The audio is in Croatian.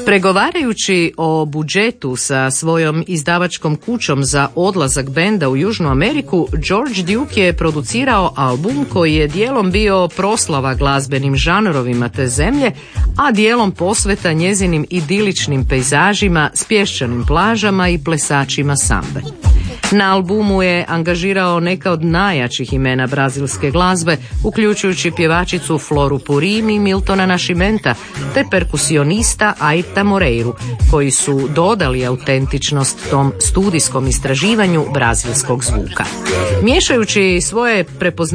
Pregovarajući o budžetu sa svojom izdavačkom kućom za odlazak benda u Južnu Ameriku, George Duke je producirao album koji je dijelom bio proslava glazbenim žanrovima te zemlje, a dijelom posveta njezinim idiličnim pejzažima s pješčanim plažama i plesačima sambe. Na albumu je angažirao neka od najjačih imena brazilske glazbe, uključujući pjevačicu Floru Purim i Miltona Nascimenta, te perkusionista Airta Moreiru, koji su dodali autentičnost tom studijskom istraživanju brazilskog zvuka. Miješajući svoje prepoznatljive